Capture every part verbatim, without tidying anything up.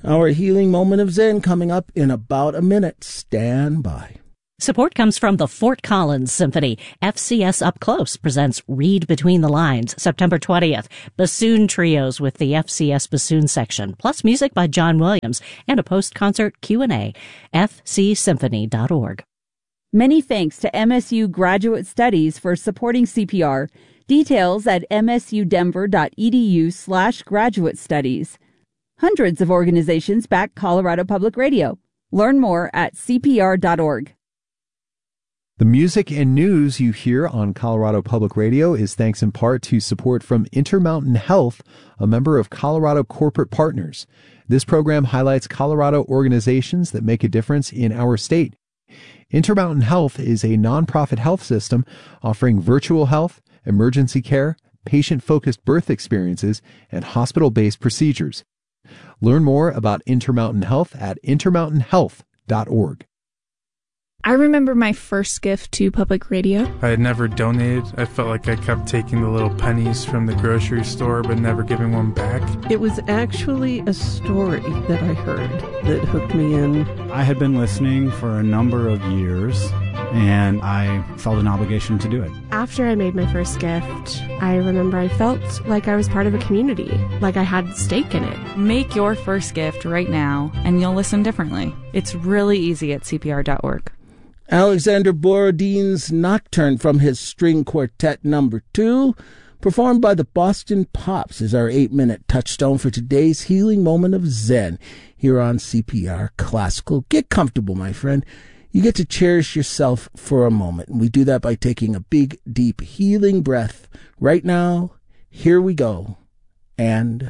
Our healing moment of Zen coming up in about a minute. Stand by. Support comes from the Fort Collins Symphony. F C S Up Close presents Read Between the Lines, September twentieth. Bassoon trios with the F C S Bassoon Section, plus music by John Williams and a post-concert Q and A. f c symphony dot org. Many thanks to M S U Graduate Studies for supporting C P R. Details at msudenver.edu slash graduate studies. Hundreds of organizations back Colorado Public Radio. Learn more at c p r dot org. The music and news you hear on Colorado Public Radio is thanks in part to support from Intermountain Health, a member of Colorado Corporate Partners. This program highlights Colorado organizations that make a difference in our state. Intermountain Health is a nonprofit health system offering virtual health, emergency care, patient-focused birth experiences, and hospital-based procedures. Learn more about Intermountain Health at intermountain health dot org. I remember my first gift to public radio. I had never donated. I felt like I kept taking the little pennies from the grocery store but never giving one back. It was actually a story that I heard that hooked me in. I had been listening for a number of years, and I felt an obligation to do it. After I made my first gift, I remember I felt like I was part of a community, like I had stake in it. Make your first gift right now, and you'll listen differently. It's really easy at c p r dot org. Alexander Borodine's Nocturne from his String Quartet number two, performed by the Boston Pops, is our eight-minute touchstone for today's healing moment of Zen here on C P R Classical. Get comfortable, my friend. You get to cherish yourself for a moment, and we do that by taking a big, deep, healing breath. Right now, here we go. And...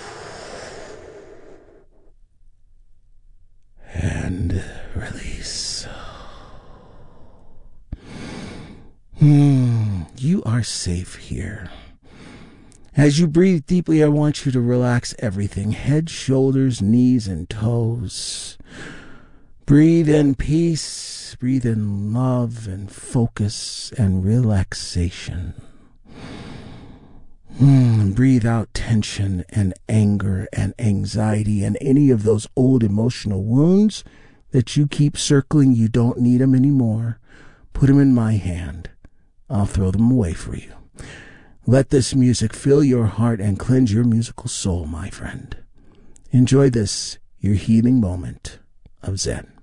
and release. Hmm, you are safe here. As you breathe deeply, I want you to relax everything. Head, shoulders, knees, and toes. Breathe in peace. Breathe in love and focus and relaxation. Hmm, breathe out tension and anger and anxiety and any of those old emotional wounds that you keep circling. You don't need them anymore. Put them in my hand. I'll throw them away for you. Let this music fill your heart and cleanse your musical soul, my friend. Enjoy this, your healing moment of Zen.